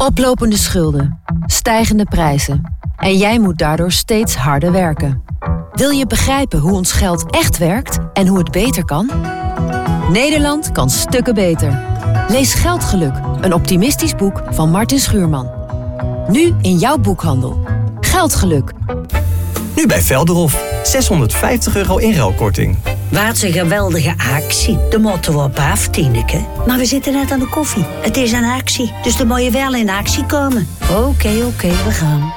Oplopende schulden, stijgende prijzen en jij moet daardoor steeds harder werken. Wil je begrijpen hoe ons geld echt werkt en hoe het beter kan? Nederland kan stukken beter. Lees Geldgeluk, een optimistisch boek van Martin Schuurman. Nu in jouw boekhandel. Geldgeluk. Nu bij Velderhof. €650 inruilkorting. Wat een geweldige actie. De moeten we op af, Tineke. Maar we zitten net aan de koffie. Het is een actie, dus dan moet je wel in actie komen. Oké, we gaan.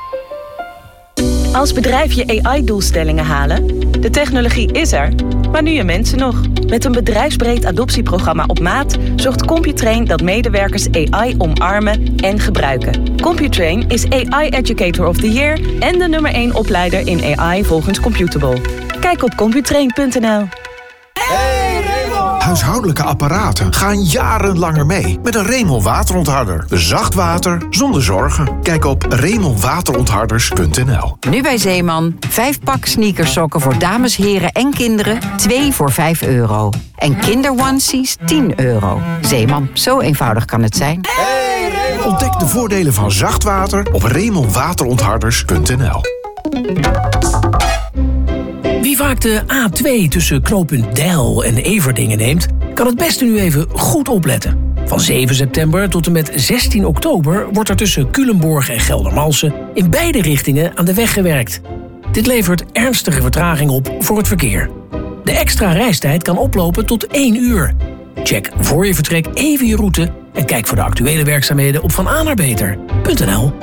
Als bedrijf je AI-doelstellingen halen? De technologie is er, maar nu je mensen nog. Met een bedrijfsbreed adoptieprogramma op maat zorgt Computrain dat medewerkers AI omarmen en gebruiken. Computrain is AI Educator of the Year en de nummer 1 opleider in AI volgens Computable. Kijk op computrain.nl. Huishoudelijke apparaten gaan jarenlanger mee met een Remel waterontharder. Zacht water zonder zorgen. Kijk op remelwaterontharders.nl. Nu bij Zeeman. 5 pak sneakersokken voor dames, heren en kinderen. 2 voor €5. En kinderonesies €10. Zeeman, zo eenvoudig kan het zijn. Ontdek de voordelen van zacht water op remelwaterontharders.nl. Wie vaak de A2 tussen knooppunt Deil en Everdingen neemt, kan het beste nu even goed opletten. Van 7 september tot en met 16 oktober wordt er tussen Culemborg en Geldermalsen in beide richtingen aan de weg gewerkt. Dit levert ernstige vertraging op voor het verkeer. De extra reistijd kan oplopen tot 1 uur. Check voor je vertrek even je route en kijk voor de actuele werkzaamheden op vananaarbeter.nl.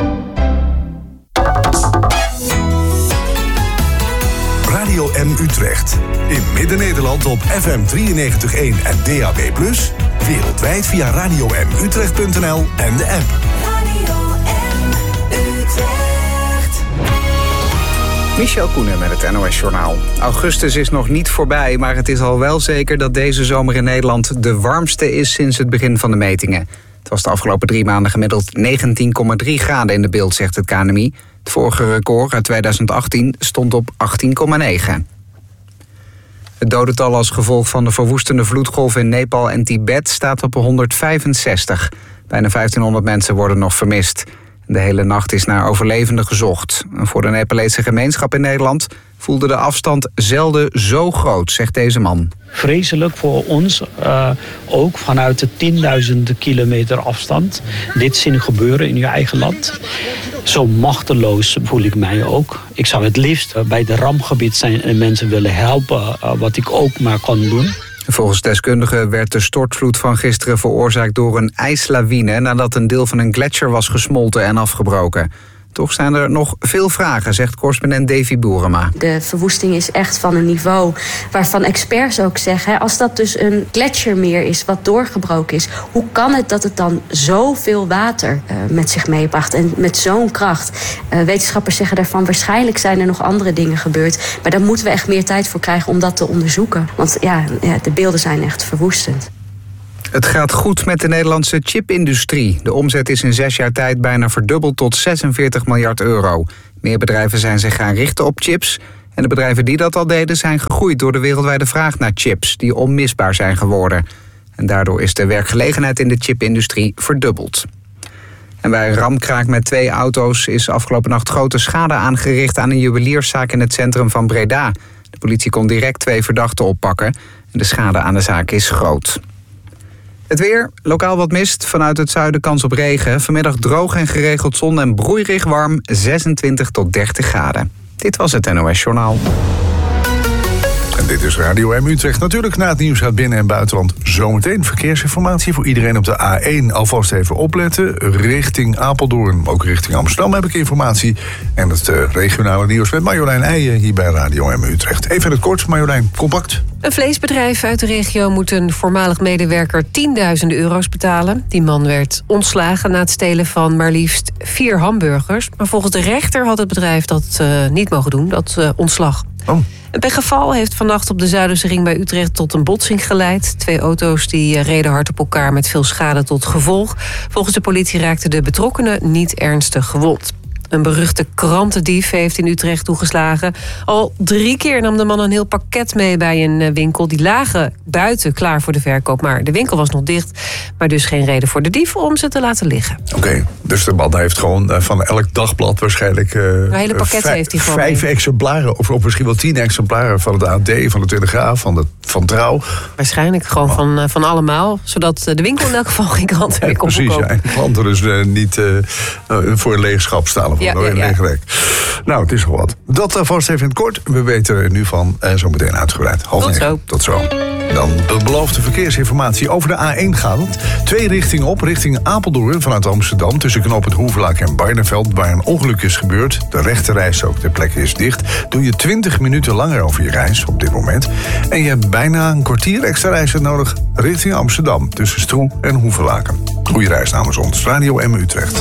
Radio M Utrecht. In Midden-Nederland op FM 93.1 en DAB+. Wereldwijd via radiomutrecht.nl en de app. Radio M Utrecht. Michel Koenen met het NOS-journaal. Augustus is nog niet voorbij, maar het is al wel zeker dat deze zomer in Nederland de warmste is sinds het begin van de metingen. Het was de afgelopen 3 maanden gemiddeld 19,3 graden in de beeld, zegt het KNMI. Het vorige record uit 2018 stond op 18,9. Het dodental als gevolg van de verwoestende vloedgolf in Nepal en Tibet staat op 165. Bijna 1500 mensen worden nog vermist. De hele nacht is naar overlevenden gezocht. Voor de Nepalese gemeenschap in Nederland voelde de afstand zelden zo groot, zegt deze man. Vreselijk voor ons, ook vanuit de 10.000 kilometer afstand. Dit zien gebeuren in je eigen land. Zo machteloos voel ik mij ook. Ik zou het liefst bij de rampgebied zijn en mensen willen helpen, wat ik ook maar kan doen. Volgens deskundigen werd de stortvloed van gisteren veroorzaakt door een ijslawine nadat een deel van een gletsjer was gesmolten en afgebroken. Toch zijn er nog veel vragen, zegt correspondent Davy Boerema. De verwoesting is echt van een niveau waarvan experts ook zeggen, als dat dus een gletsjermeer is wat doorgebroken is, hoe kan het dat het dan zoveel water met zich meebracht en met zo'n kracht? Wetenschappers zeggen daarvan, waarschijnlijk zijn er nog andere dingen gebeurd, maar daar moeten we echt meer tijd voor krijgen om dat te onderzoeken. Want ja, de beelden zijn echt verwoestend. Het gaat goed met de Nederlandse chipindustrie. De omzet is in 6 jaar tijd bijna verdubbeld tot 46 miljard euro. Meer bedrijven zijn zich gaan richten op chips. En de bedrijven die dat al deden zijn gegroeid door de wereldwijde vraag naar chips, die onmisbaar zijn geworden. En daardoor is de werkgelegenheid in de chipindustrie verdubbeld. En bij een ramkraak met 2 auto's is afgelopen nacht grote schade aangericht aan een juwelierszaak in het centrum van Breda. De politie kon direct 2 verdachten oppakken. En de schade aan de zaak is groot. Het weer, lokaal wat mist, vanuit het zuiden kans op regen. Vanmiddag droog en geregeld zon en broeierig warm, 26 tot 30 graden. Dit was het NOS Journaal. En dit is Radio M Utrecht. Natuurlijk na het nieuws uit binnen- en buitenland. Zometeen verkeersinformatie voor iedereen op de A1. Alvast even opletten. Richting Apeldoorn, ook richting Amsterdam heb ik informatie. En het regionale nieuws met Marjolein Eijen hier bij Radio M Utrecht. Even in het kort, Marjolein, compact. Een vleesbedrijf uit de regio moet een voormalig medewerker €10.000 betalen. Die man werd ontslagen na het stelen van maar liefst 4 hamburgers. Maar volgens de rechter had het bedrijf dat niet mogen doen, dat ontslag. Oh. Een pechgeval heeft vannacht op de Zuiderse ring bij Utrecht tot een botsing geleid. 2 auto's die reden hard op elkaar met veel schade tot gevolg. Volgens de politie raakten de betrokkenen niet ernstig gewond. Een beruchte krantendief heeft in Utrecht toegeslagen. Al 3 keer nam de man een heel pakket mee bij een winkel. Die lagen buiten klaar voor de verkoop, maar de winkel was nog dicht. Maar dus geen reden voor de dief om ze te laten liggen. Oké, dus de man heeft gewoon van elk dagblad waarschijnlijk... een hele pakket heeft hij gewoon 5 exemplaren, of misschien wel 10 exemplaren van het AD, van de Telegraaf, van Trouw. Waarschijnlijk gewoon van allemaal, zodat de winkel in elk geval geen kranten meer kon verkopen. Precies, ja, en klanten dus niet voor een leeg schap staan of een leeg rek. Nou, het is wel wat. Dat vast even in het kort. We weten er nu van zo meteen uitgebreid. Tot zo. Dan de beloofde verkeersinformatie over de A1 gaat het. 2 richtingen op, richting Apeldoorn vanuit Amsterdam, tussen knooppunt Hoevelaak en Barneveld, waar een ongeluk is gebeurd. De rechterrijstrook ter plekke is dicht. Doe je 20 minuten langer over je reis op dit moment. En je hebt bijna een kwartier extra reizen nodig richting Amsterdam, tussen Stroe en Hoevelaken. Goeie reis namens ons, Radio M Utrecht.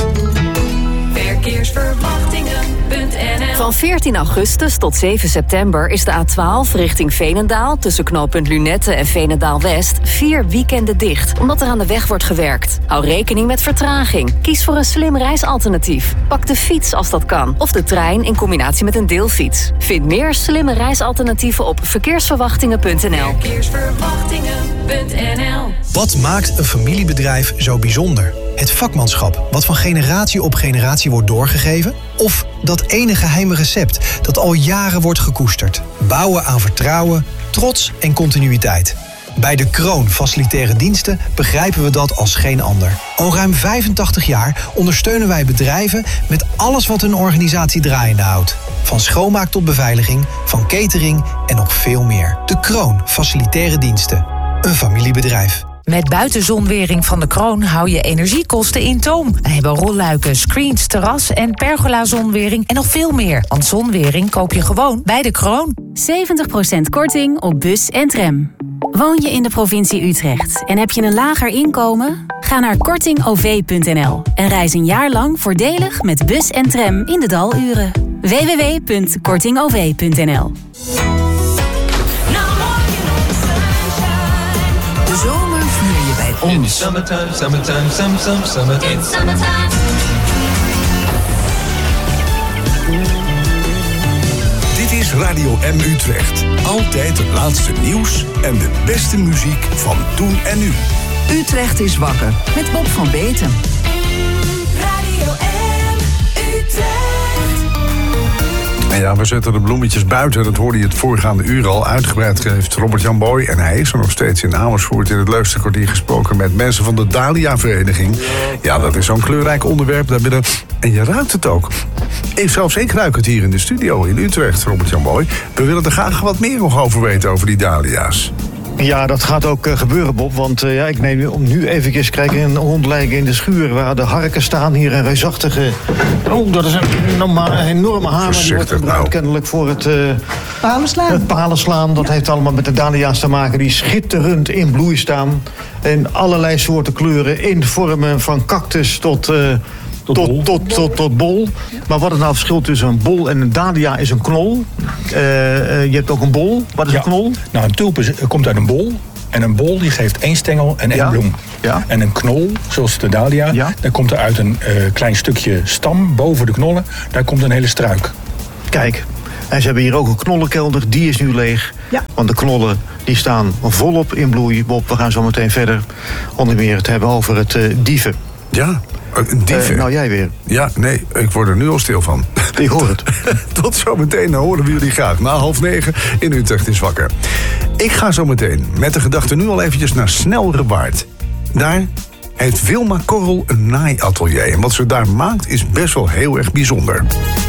Verkeersverwachtingen.nl. Van 14 augustus tot 7 september is de A12 richting Veenendaal, tussen knooppunt Lunette en Veenendaal-West, 4 weekenden dicht, omdat er aan de weg wordt gewerkt. Hou rekening met vertraging. Kies voor een slim reisalternatief. Pak de fiets als dat kan, of de trein in combinatie met een deelfiets. Vind meer slimme reisalternatieven op verkeersverwachtingen.nl. Wat maakt een familiebedrijf zo bijzonder? Het vakmanschap, wat van generatie op generatie wordt doorgegeven? Of dat ene geheime recept dat al jaren wordt gekoesterd? Bouwen aan vertrouwen, trots en continuïteit. Bij De Kroon Facilitaire Diensten begrijpen we dat als geen ander. Al ruim 85 jaar ondersteunen wij bedrijven met alles wat hun organisatie draaiende houdt. Van schoonmaak tot beveiliging, van catering en nog veel meer. De Kroon Facilitaire Diensten. Een familiebedrijf. Met buitenzonwering van De Kroon hou je energiekosten in toom. We hebben rolluiken, screens, terras en pergola-zonwering en nog veel meer. Want zonwering koop je gewoon bij De Kroon. 70% korting op bus en tram. Woon je in de provincie Utrecht en heb je een lager inkomen? Ga naar kortingov.nl en reis een jaar lang voordelig met bus en tram in de daluren. www.kortingov.nl. De zomer vier je bij ons. Dit is Radio M Utrecht. Altijd het laatste nieuws en de beste muziek van toen en nu. Utrecht is wakker met Bob van Beeten. Radio M Utrecht. En ja, we zetten de bloemetjes buiten. Dat hoorde je het voorgaande uur al. Uitgebreid heeft Robert-Jan Boy. En hij is er nog steeds in Amersfoort in het leukste kwartier gesproken met mensen van de Dahlia-vereniging. Ja, dat is zo'n kleurrijk onderwerp daarbinnen. En je ruikt het ook. Zelfs ik ruik het hier in de studio in Utrecht, Robert-Jan Boy. We willen er graag wat meer nog over weten over die dahlia's. Ja, dat gaat ook gebeuren, Bob. Want ik neem nu even kijken, een rondlijken in de schuur waar de harken staan. Hier een reusachtige... Oh, dat is een enorme hamer. Die wordt gebruikt kennelijk voor het palenslaan. Het palenslaan, dat heeft allemaal met de dahlia's te maken. Die schitterend in bloei staan. En allerlei soorten kleuren in vormen van cactus tot bol. Maar wat is nou het verschil tussen een bol en een dahlia is een knol. Je hebt ook een bol. Wat is een knol? Nou, een tulp komt uit een bol. En een bol die geeft 1 stengel en 1 bloem. Ja. En een knol, zoals de dahlia, daar komt er uit een klein stukje stam boven de knollen. Daar komt een hele struik. Kijk, en ze hebben hier ook een knollenkelder. Die is nu leeg. Ja. Want de knollen die staan volop in bloei. Bob, we gaan zo meteen verder onder meer het hebben over het dieven. Ja. Dieven? Nou, jij weer. Ja, nee, ik word er nu al stil van. Ik hoor het. Tot zometeen, dan horen we jullie graag. Na 8:30 in Utrecht is wakker. Ik ga zo meteen met de gedachte nu al eventjes naar Snelrewaard. Daar heeft Wilma Korrel een naaiatelier. En wat ze daar maakt is best wel heel erg bijzonder.